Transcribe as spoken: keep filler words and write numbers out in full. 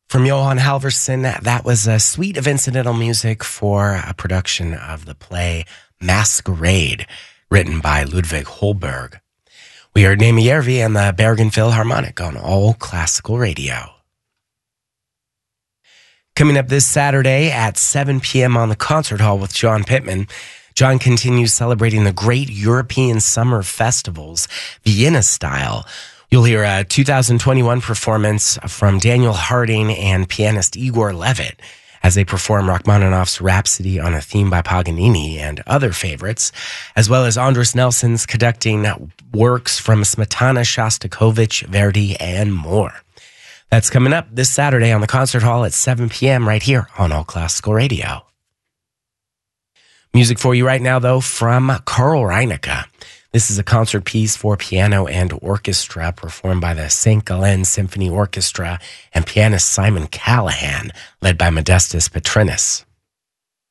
From Johann Halvorsen, that was a suite of incidental music for a production of the play Masquerade, written by Ludwig Holberg. We heard Naomi Järvi and the Bergen Philharmonic on All Classical Radio. Coming up this Saturday at seven p.m. on the Concert Hall with John Pittman, John continues celebrating the great European summer festivals, Vienna style. You'll hear a two thousand twenty-one performance from Daniel Harding and pianist Igor Levit as they perform Rachmaninoff's Rhapsody on a Theme by Paganini and other favorites, as well as Andris Nelson's conducting works from Smetana, Shostakovich, Verdi, and more. That's coming up this Saturday on the Concert Hall at seven p.m. right here on All Classical Radio. Music for you right now, though, from Carl Reinecke. This is a concert piece for piano and orchestra performed by the Saint Gallen Symphony Orchestra and pianist Simon Callahan, led by Modestus Petrinis.